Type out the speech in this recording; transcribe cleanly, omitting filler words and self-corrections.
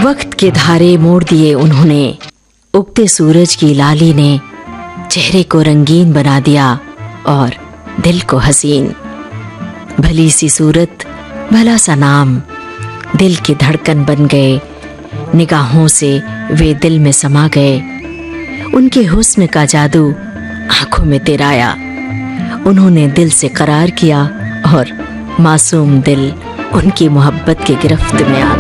वक्त के धारे मोड़ दिए उन्होंने, उगते सूरज की लाली ने चेहरे को रंगीन बना दिया और दिल को हसीन। भली सी सूरत, भला सा नाम, दिल की धड़कन बन गए, निगाहों से वे दिल में समा गए। उनके हुस्न का जादू आंखों में तेराया, उन्होंने दिल से करार किया और मासूम दिल उनकी मोहब्बत की गिरफ्त में आ गया।